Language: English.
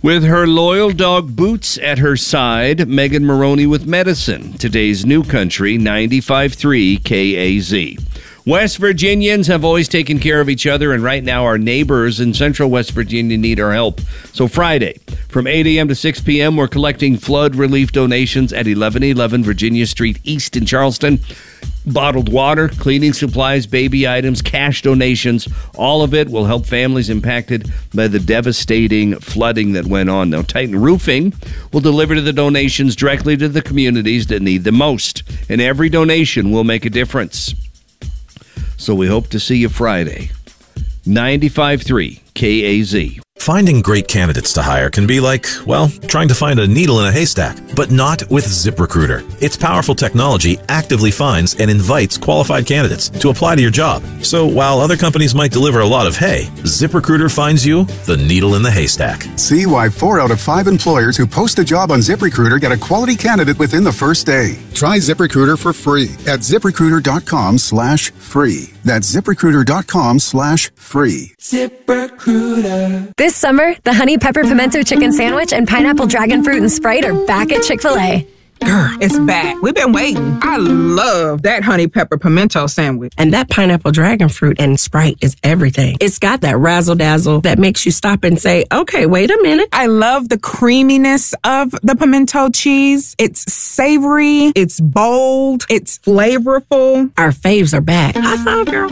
With her loyal dog Boots at her side, Megan Maroney with medicine. Today's New Country 95.3 KAZ. West Virginians have always taken care of each other, and right now our neighbors in central West Virginia need our help. So Friday, from 8 a.m. to 6 p.m., we're collecting flood relief donations at 1111 Virginia Street East in Charleston. Bottled water, cleaning supplies, baby items, cash donations, all of it will help families impacted by the devastating flooding that went on. Now, Titan Roofing will deliver the donations directly to the communities that need the most, and every donation will make a difference. So we hope to see you Friday. 95.3 KAZ. Finding great candidates to hire can be like, well, trying to find a needle in a haystack, but not with ZipRecruiter. Its powerful technology actively finds and invites qualified candidates to apply to your job. So while other companies might deliver a lot of hay, ZipRecruiter finds you the needle in the haystack. See why 4 out of 5 employers who post a job on ZipRecruiter get a quality candidate within the first day. Try ZipRecruiter for free at ZipRecruiter.com/free. That's ZipRecruiter.com/free. ZipRecruiter. This summer, the Honey Pepper Pimento Chicken Sandwich and Pineapple Dragon Fruit and Sprite are back at Chick-fil-A. Girl, it's back. We've been waiting. I love that honey pepper pimento sandwich. And that pineapple dragon fruit and Sprite is everything. It's got that razzle-dazzle that makes you stop and say, okay, wait a minute. I love the creaminess of the pimento cheese. It's savory. It's bold. It's flavorful. Our faves are back. High five, girl.